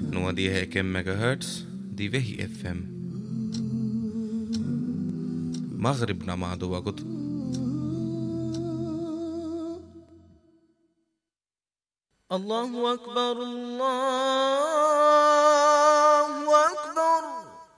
Nuodia Heken Megahertz, دي وهي اف ام. مغربنا مع وقت. الله أكبر الله